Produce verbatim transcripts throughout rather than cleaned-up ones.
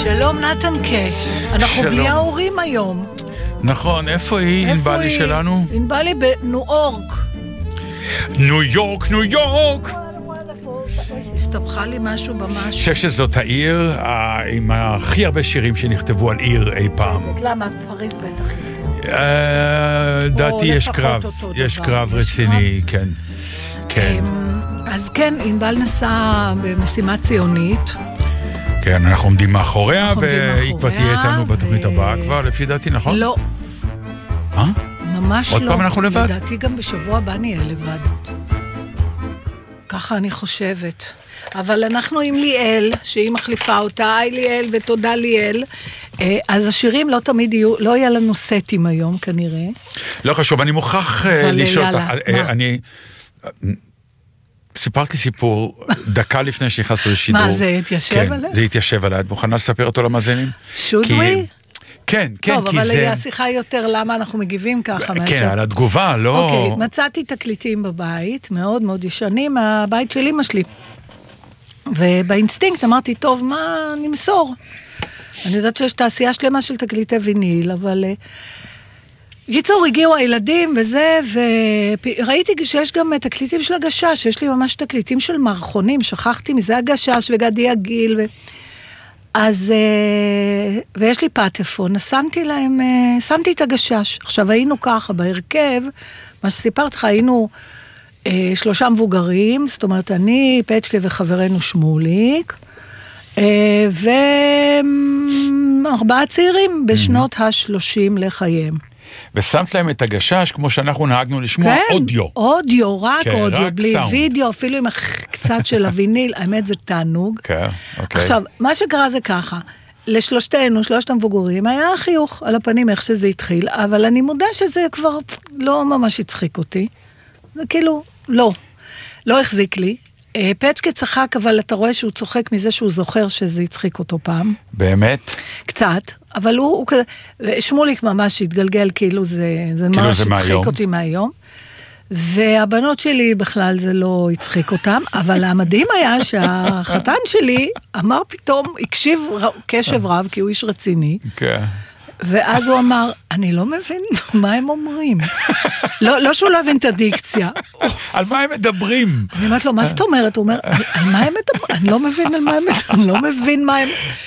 שלום נתן קיי. אנחנו בלי ההורים היום. נכון, איפה היא? אינבלי שלנו? אינבלי בניו יורק. ניו יורק, ניו יורק! הסתבכה לי משהו ממש. אני חושב שזאת העיר עם הכי הרבה שירים שנכתבו על עיר אי פעם. למה? פריז בטח. דעתי יש קרב, יש קרב רציני, כן. כן. אז כן, אינבל נסע במשימה ציונית. כן, אנחנו עומדים מאחוריה, והיא כבר תהיה איתנו בתוכנית הבאה כבר, לפי דעתי, נכון? לא. מה? ממש לא. עוד פעם אנחנו לבד? לדעתי גם בשבוע הבא נהיה לבד. ככה אני חושבת. אבל אנחנו עם ליאל, שהיא מחליפה אותה, היי ליאל ותודה ליאל. אז השירים לא תמיד יהיו, לא יהיה לנו סטים היום כנראה. לא חשוב, אני מוכרח לשאול אותך. אני סיפרתי סיפור דקה לפני שנכנסנו לשידור. מה, זה התיישב עליך? זה התיישב עליי. את מוכנה לספר אותו למאזינים? שודווי? כן, כן, טוב, כי זה... טוב, אבל השיחה יותר למה אנחנו מגיבים ככה. כן, על התגובה, לא... אוקיי, מצאתי תקליטים בבית, מאוד מאוד ישנים, מהבית של אמא שלי. ובאינסטינקט אמרתי, טוב, מה נמסור? אני יודעת שיש תעשייה שלמה של תקליטי ויניל, אבל... ייצור, הגיעו הילדים וזה, וראיתי שיש גם תקליטים של הגשש, יש לי ממש תקליטים של מערכונים, שכחתי מזה הגשש וגדי הגיל, ו... אז, ויש לי פטפון, אז שמתי להם, שמתי את הגשש. עכשיו היינו ככה, בהרכב, מה שסיפרת לך, היינו שלושה מבוגרים, זאת אומרת, אני, פצ'קה וחברנו שמוליק, וארבעה צעירים בשנות השלושים לחייהם. ושמת להם את הגשש, כמו שאנחנו נהגנו לשמוע, כן, אודיו. אודיו, רק כן, אודיו, רק בלי סאונד. וידאו, אפילו עם קצת של הוויניל, האמת זה תענוג. כן, אוקיי. עכשיו, מה שקרה זה ככה, לשלושתנו, שלושת המבוגרים, היה חיוך על הפנים איך שזה התחיל, אבל אני מודה שזה כבר לא ממש הצחיק אותי. זה כאילו, לא, לא החזיק לי. פצ'קה צחק, אבל אתה רואה שהוא צוחק מזה שהוא זוכר שזה הצחיק אותו פעם. באמת? קצת, אבל הוא, הוא כזה, שמוליק ממש התגלגל, כאילו זה, זה כאילו ממש זה הצחיק מהיום. אותי מהיום. והבנות שלי בכלל זה לא הצחיק אותם, אבל המדהים היה שהחתן שלי אמר פתאום, הקשיב קשב רב, כי הוא איש רציני, כן. ואז הוא אמר, אני לא מבין מה הם אומרים. לא, לא שהוא לא הבין את הדיקציה. על מה הם מדברים? אני אומרת לו, מה זאת אומרת? הוא אומר, על מה הם מדברים? אני לא מבין על מה הם מדברים, אני לא מבין מה הם...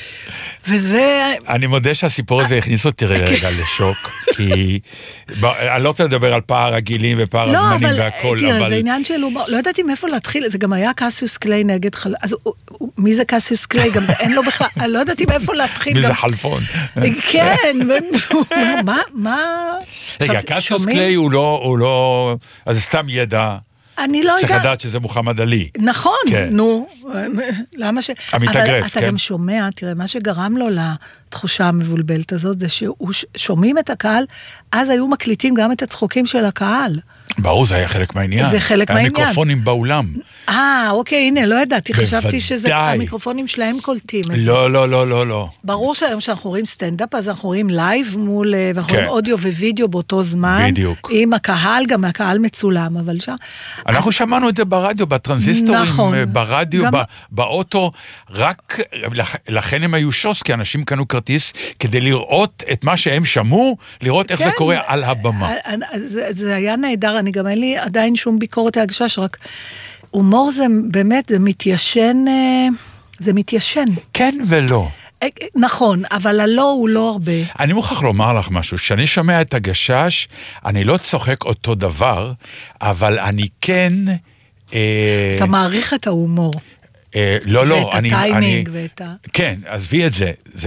וזה... אני מודה שהסיפור הזה הכניס אותי רגע לשוק, כי אני לא רוצה לדבר על פער הגילים ופער הזמנים והכל, תראה, אבל... זה עניין של... לא ידעתי מאיפה להתחיל, זה גם היה קסיוס קליי נגד חל... אז מי זה קסיוס קליי? גם זה אין לו בכלל... אני לא ידעתי מאיפה להתחיל. מי זה חלפון? כן, מה? מה? רגע, קסיוס קליי הוא לא... אז זה סתם ידע... אני לא יודעת. צריך לדעת שזה מוחמד עלי. נכון, כן. נו, למה ש... המתאגרף, אבל כן. אתה גם שומע, תראה, מה שגרם לו לתחושה המבולבלת הזאת, זה ששומעים את הקהל, אז היו מקליטים גם את הצחוקים של הקהל. ברור, זה היה חלק מהעניין. זה חלק היה מהעניין. מיקרופונים באולם. אה, אוקיי, הנה, לא ידעתי, בוודאי. חשבתי שזה המיקרופונים שלהם קולטים את זה. לא, לא, לא, לא, לא. ברור שהיום שאנחנו רואים סטנדאפ, אז אנחנו רואים לייב מול, ואנחנו רואים כן. אודיו ווידאו באותו זמן. בדיוק. עם הקהל, גם הקהל מצולם, אבל שם... אנחנו אז... שמענו את זה ברדיו, בטרנזיסטורים, נכון. ברדיו, גם... ב- באוטו, רק לכ- לכן הם היו שוס, כי אנשים קנו כרטיס כדי לראות את מה שהם שמעו, לראות איך כן. זה קורה על הבמה. זה, זה היה נהדר, אני גם אין לי עדיין שום ביקורת ההגשש, רק הומור זה באמת, זה מתיישן, זה מתיישן. כן ולא. נכון, אבל הלא הוא לא הרבה. אני מוכרח לומר לך משהו, כשאני שומע את הגשש, אני לא צוחק אותו דבר, אבל אני כן... אתה מעריך את ההומור. לא, לא. ואת הטיימינג ואת ה... כן, עזבי את זה.